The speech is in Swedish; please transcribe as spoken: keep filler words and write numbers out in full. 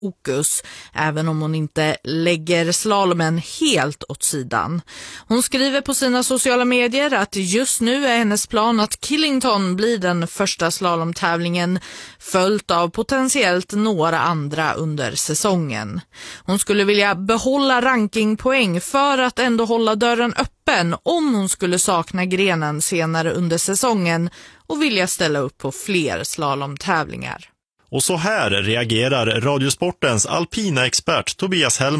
fokus, även om hon inte lägger slalomen helt åt sidan. Hon skriver på sina sociala medier att just nu är hennes plan att Killington blir den första slalomtävlingen, följt av potentiellt några andra under säsongen. Hon skulle vilja behålla rankingpoäng för att ändå hålla dörren öppen om hon skulle sakna grenen senare under säsongen och vilja ställa upp på fler slalomtävlingar. Och så här reagerar Radiosportens alpina expert Tobias Hellman